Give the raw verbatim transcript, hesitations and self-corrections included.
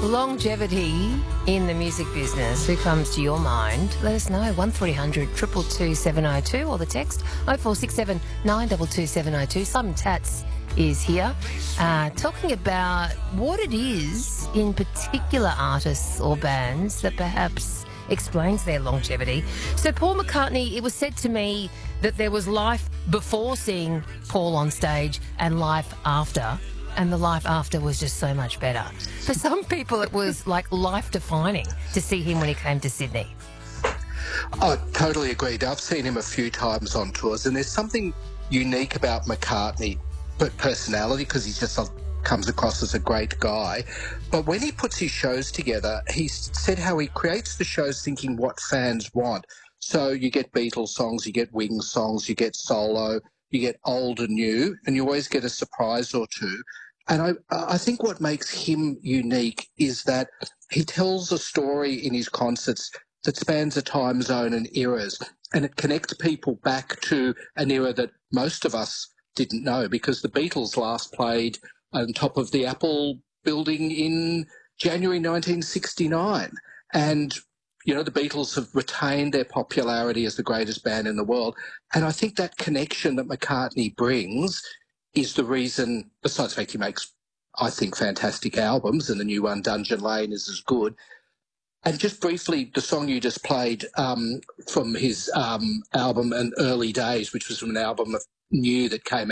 Longevity in the music business. Who comes to your mind? Let us know. one three hundred two two two seven oh two or the text oh four six seven nine two two seven oh two. Simon Tats is here uh, talking about what it is in particular artists or bands that perhaps explains their longevity. So Paul McCartney, it was said to me that there was life before seeing Paul on stage and life after, and the life after was just so much better. For some people, it was like life-defining to see him when he came to Sydney. I totally agreed. I've seen him a few times on tours, and there's something unique about McCartney, but personality, because he just comes across as a great guy. But when he puts his shows together, he said how he creates the shows thinking what fans want. So you get Beatles songs, you get Wings songs, you get solo, you get old and new, and you always get a surprise or two. And I, I think what makes him unique is that he tells a story in his concerts that spans a time zone and eras, and it connects people back to an era that most of us didn't know, because the Beatles last played on top of the Apple building in January nineteen sixty-nine. And, you know, the Beatles have retained their popularity as the greatest band in the world. And I think that connection that McCartney brings is the reason, besides the fact he makes, I think, fantastic albums, and the new one, Dungeon Lane, is as good. And just briefly, the song you just played um, from his um, album and Early Days, which was from an album of new that came